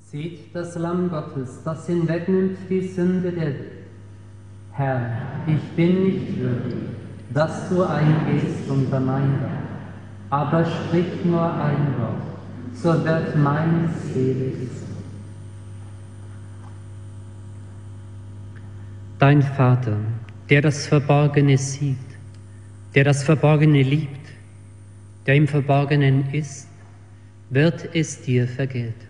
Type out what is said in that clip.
Seht das Lamm Gottes, das hinwegnimmt die Sünde der Welt. Herr, ich bin nicht würdig, dass du eingehst unter mein Dach, aber sprich nur ein Wort, so wird meine Seele gesund. Dein Vater, der das Verborgene sieht, der das Verborgene liebt, der im Verborgenen ist, wird es dir vergelten.